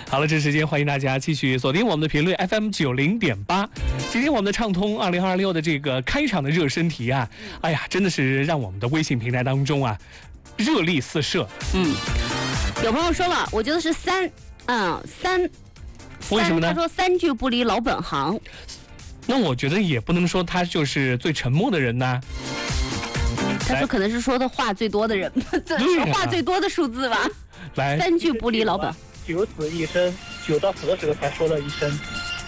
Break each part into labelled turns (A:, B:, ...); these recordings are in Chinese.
A: 好了，这时间欢迎大家继续锁定我们的频率 FM90.8。今天我们的畅通2026的这个开场的热身题啊，哎呀，真的是让我们的微信平台当中啊热力四射。
B: 有朋友说了，我觉得是三，
A: 为什么呢？
B: 他说3句不离老本行。
A: 那我觉得也不能说他就是最沉默的人呢。
B: 他说可能是说的话最多的人，说话最多的数字吧。
A: 来
B: ，3句不离老本。
C: 九死一生，九到死的时候才说了一声。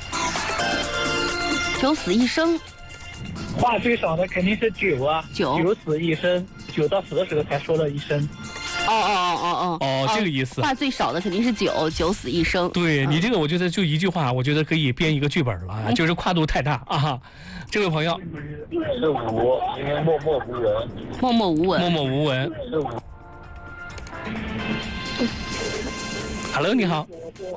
B: 九死一生，
C: 话最少的肯定是九啊，
B: 九
C: 死一生，九到死的时候才说了一声。
A: 这个意思。
B: 话最少的肯定是九，九死一生。
A: 对你这个，我觉得就一句话，我觉得可以编一个剧本了，就是跨度太大啊。这位朋友
C: 是五，因为默默无闻。
B: 默默无闻。
A: 默默无闻。
C: 是五。
A: Hello， 你好。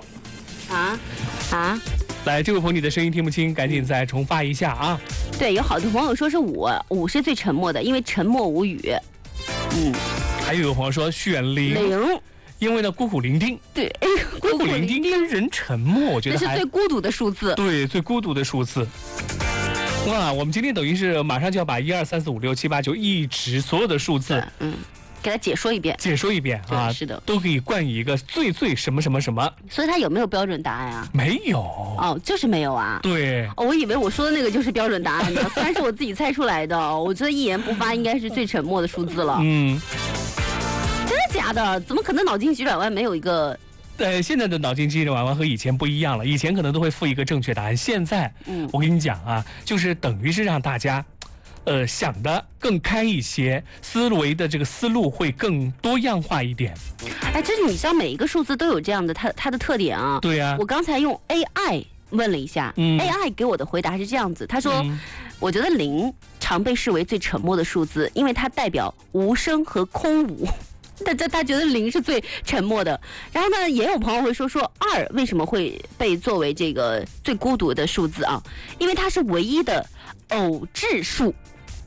A: 来，这位朋友，你的声音听不清，赶紧再重发一下啊。
B: 对，有好多朋友说是五是最沉默的，因为沉默无语。
A: 还有一个朋友说选零，因为呢孤苦伶仃。
B: 对，
A: 孤苦伶仃跟人沉默，我觉得
B: 这是最孤独的数字。
A: 对，最孤独的数字。哇，我们今天等于是马上就要把1、2、3、4、5、6、7、8、9一直所有的数字，
B: 给他解说一遍
A: 啊，
B: 是的，
A: 都可以冠以一个最什么什么什么。
B: 所以他有没有标准答案啊？
A: 没有。
B: 哦，就是没有啊。
A: 对。
B: 我以为我说的那个就是标准答案呢，虽然是我自己猜出来的，我觉得一言不发应该是最沉默的数字了。真的假的？怎么可能脑筋急转弯没有一个？
A: 现在的脑筋急转弯和以前不一样了，以前可能都会附一个正确答案，现在，我跟你讲啊，就是等于是让大家，想的更开一些，思维的这个思路会更多样化一点。
B: 真是你知道每一个数字都有这样的它的特点啊。
A: 对啊。
B: 我刚才用 AI 问了一下，AI 给我的回答是这样子，他说，我觉得0常被视为最沉默的数字，因为它代表无声和空无。他觉得0是最沉默的，然后呢，也有朋友会说2为什么会被作为这个最孤独的数字啊？因为它是唯一的偶质数。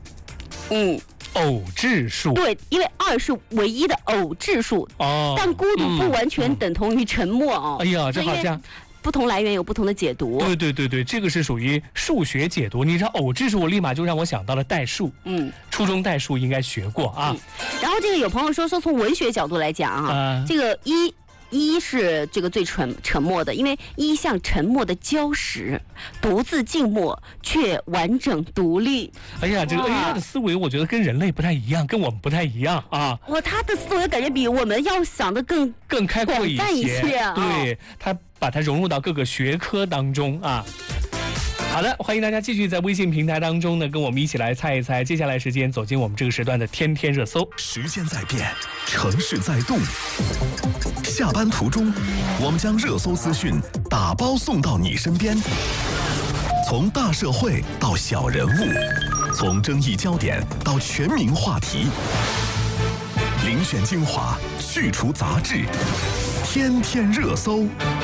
A: 偶质数。
B: 对，因为2是唯一的偶质数。但孤独不完全等同于沉默哦。
A: 哎呀，这好像。
B: 不同来源有不同的解读。
A: 对，这个是属于数学解读。你知道偶质数，我立马就让我想到了代数。初中代数应该学过啊。
B: 然后这个有朋友说从文学角度来讲啊，这个一是这个最沉默的，因为像沉默的礁石，独自静默却完整独立。
A: 哎呀，这个 AI 的思维我觉得跟人类不太一样，跟我们不太一样啊。
B: 他的思维感觉比我们要想的更
A: 开阔一些。对，他把它融入到各个学科当中啊。好的，欢迎大家继续在微信平台当中呢，跟我们一起来猜一猜。接下来时间走进我们这个时段的天天热搜。
D: 时间在变，城市在动。下班途中，我们将热搜资讯打包送到你身边。从大社会到小人物，从争议焦点到全民话题，遴选精华，去除杂质，天天热搜。